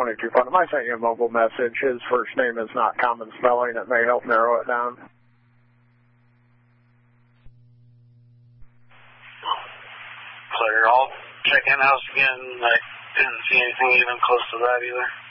22 Fund. I sent you a mobile message. His first name is not common spelling. It may help narrow it down. Clear. I'll check in-house again. I didn't see anything even close to that either.